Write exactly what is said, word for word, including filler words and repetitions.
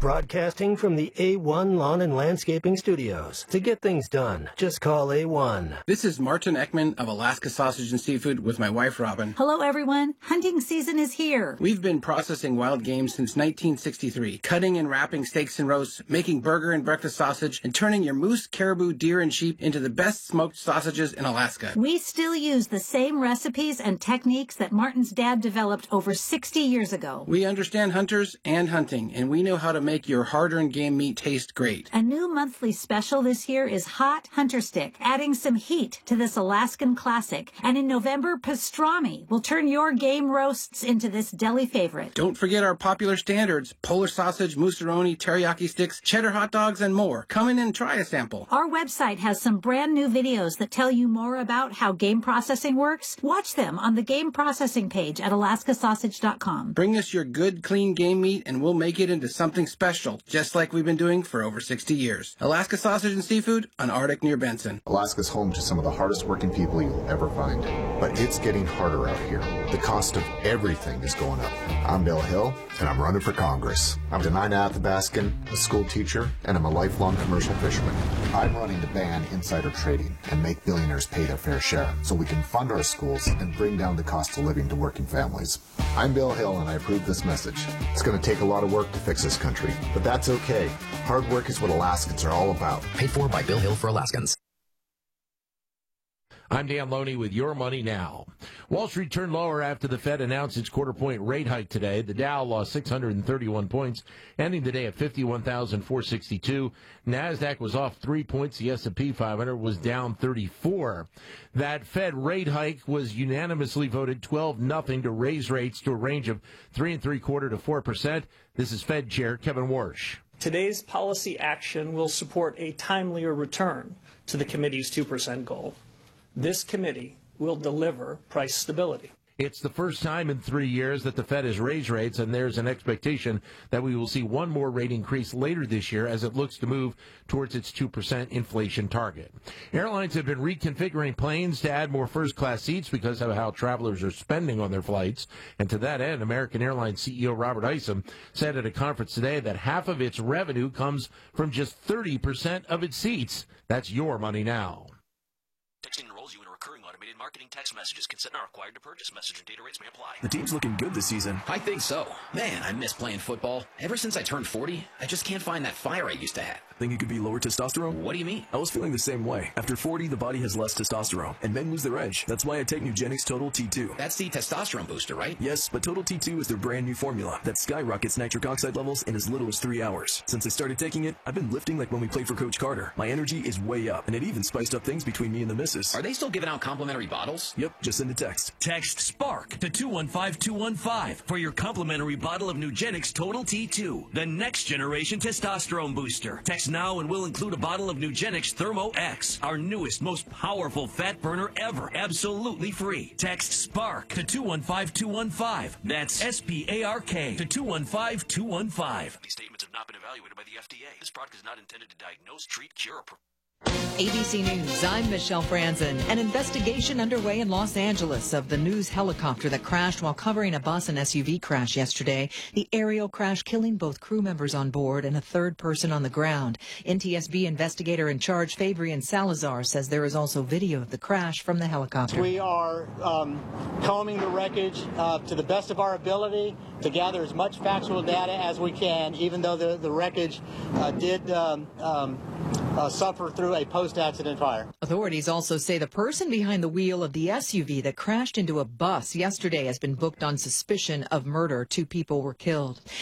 Broadcasting from the A one Lawn and Landscaping Studios. To get things done, just call A one. This is Martin Ekman of Alaska Sausage and Seafood with my wife, Robin. Hello, everyone. Hunting season is here. We've been processing wild game since nineteen sixty-three, cutting and wrapping steaks and roasts, making burger and breakfast sausage, and turning your moose, caribou, deer, and sheep into the best smoked sausages in Alaska. We still use the same recipes and techniques that Martin's dad developed over sixty years ago. We understand hunters and hunting, and we know how to make your hard-earned game meat taste great. A new monthly special this year is Hot Hunter Stick, adding some heat to this Alaskan classic. And in November, pastrami will turn your game roasts into this deli favorite. Don't forget our popular standards, Polar sausage, moose-aroni, teriyaki sticks, cheddar hot dogs, and more. Come in and try a sample. Our website has some brand new videos that tell you more about how game processing works. Watch them on the game processing page at alaska sausage dot com. Bring us your good, clean game meat, and we'll make it into something special, just like we've been doing for over sixty years. Alaska Sausage and Seafood on Arctic near Benson. Alaska's home to some of the hardest working people you'll ever find. But it's getting harder out here. The cost of everything is going up. I'm Bill Hill, and I'm running for Congress. I'm Denina Athabaskan, a school teacher, and I'm a lifelong commercial fisherman. I'm running to ban insider trading and make billionaires pay their fair share so we can fund our schools and bring down the cost of living to working families. I'm Bill Hill, and I approve this message. It's going to take a lot of work to fix this country, but that's okay. Hard work is what Alaskans are all about. Paid for by Bill Hill for Alaskans. I'm Dan Loney with Your Money Now. Wall Street turned lower after the Fed announced its quarter-point rate hike today. The Dow lost six hundred thirty-one points, ending the day at fifty-one thousand four hundred sixty-two. NASDAQ was off three points. The S and P five hundred was down thirty-four. That Fed rate hike was unanimously voted twelve nothing to raise rates to a range of three and three quarter to four percent. This is Fed Chair Kevin Warsh. Today's policy action will support a timelier return to the committee's two percent goal. This committee will deliver price stability. It's the first time in three years that the Fed has raised rates, and there's an expectation that we will see one more rate increase later this year as it looks to move towards its two percent inflation target. Airlines have been reconfiguring planes to add more first-class seats because of how travelers are spending on their flights. And to that end, American Airlines C E O Robert Isom said at a conference today that half of its revenue comes from just thirty percent of its seats. That's Your Money Now. Texting enrolls you in a recurring automated marketing text messages. Consent not required to purchase. Message and data rates may apply. The team's looking good this season. I think so. Man, I miss playing football. Ever since I turned forty, I just can't find that fire I used to have. Think it could be lower testosterone? What do you mean? I was feeling the same way. After forty, the body has less testosterone, and men lose their edge. That's why I take Nugenix Total T two. That's the testosterone booster, right? Yes, but Total T two is their brand new formula that skyrockets nitric oxide levels in as little as three hours. Since I started taking it, I've been lifting like when we played for Coach Carter. My energy is way up, and it even spiced up things between me and the missus. Are they still giving out complimentary bottles? Yep, just send a text. Text SPARK to two one five two one five for your complimentary bottle of Nugenix Total T two, the next generation testosterone booster. Text now and we'll include a bottle of Nugenix Thermo X, our newest, most powerful fat burner ever, absolutely free. Text SPARK to two one five two one five. That's S P A R K to two one five two one five. These statements have not been evaluated by the F D A. This product is not intended to diagnose, treat, cure, or... A B C News, I'm Michelle Franzen. An investigation underway in Los Angeles of the news helicopter that crashed while covering a bus and S U V crash yesterday. The aerial crash killing both crew members on board and a third person on the ground. N T S B investigator in charge Fabian Salazar says there is also video of the crash from the helicopter. We are um, combing the wreckage uh, to the best of our ability to gather as much factual data as we can, even though the, the wreckage uh, did um, um, uh, suffer through a post-accident fire. Authorities also say the person behind the wheel of the S U V that crashed into a bus yesterday has been booked on suspicion of murder. Two people were killed.